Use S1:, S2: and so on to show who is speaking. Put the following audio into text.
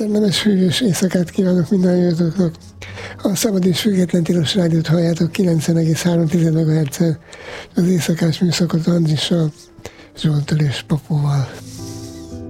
S1: Kellemes, hűvös éjszakát kívánok mindannyiatoknak. A Szabad és Független Tilos Rádiót halljátok 90,3 MHz-en, az éjszakás műszakot Andrissal, Zsolttal és Papóval.